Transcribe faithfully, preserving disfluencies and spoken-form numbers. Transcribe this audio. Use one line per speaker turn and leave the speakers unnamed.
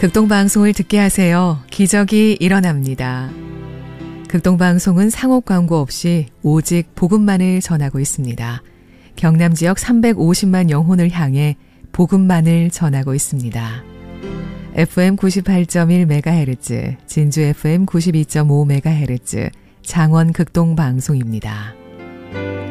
극동방송을 듣게 하세요. 기적이 일어납니다. 극동방송은 상업 광고 없이 오직 복음만을 전하고 있습니다. 경남 지역 삼백오십만 영혼을 향해 복음만을 전하고 있습니다. 에프엠 구십팔 점 일 메가헤르츠, 진주 에프엠 구십이 점 오 메가헤르츠, 장원 극동방송입니다.